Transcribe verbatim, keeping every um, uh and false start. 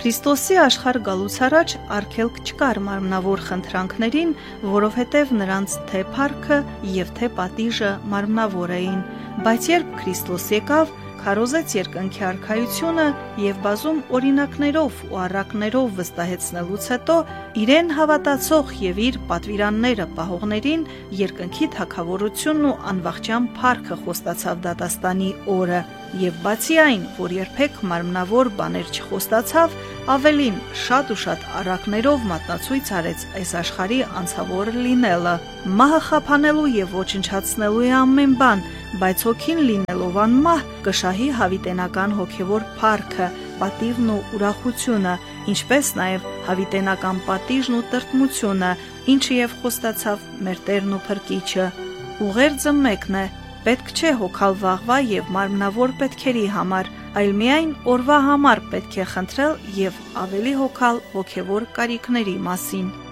Քրիստոսի աշխարհ գալուց առաջ արգելք չկար մարմնավոր խնդրանքներին, որովհետև նրանց թե փառքը եւ թե պատիժը մարմնավոր էին, բայց երբ Քրիստոս եկավ, քարոզեց երկնքի արքայությունը եւ բազում օրինակներով ու առակներով վստահեցնելուց հետո իրեն հավատացող եւ իր պատվիրանները պահողներին երկնքի թագավորությունն ու անվախճան փառքը խոստացավ դատաստանի օրը եւ բացի այն, որ երբեք մարմնավոր բաներ չխոստացավ, ավելին շատ ու շատ առակներով մատնացույց արեց այս աշխարհի անցավոր լինելը, մահը խափանելու եւ ոչնչացնելու է ամեն բան, բայց հոգին լինելով անմահ կշահի հավիտենական հոգևոր փառքը, պատիվն ու ուրախությունը, ինչպես նաև հավիտենական պատիժն ու տրտմությունը, ինչը եւ խոստացավ մեր Տերն ու Փրկիչը։ Ուղերձը մեկն է, պետք չէ հոգալ վաղվա եւ մարմնավոր պետքերի համար, այլ միայն օրվա համար պետք է խնդրել եւ ավելի հոգալ հոգևոր կարիքների մասին։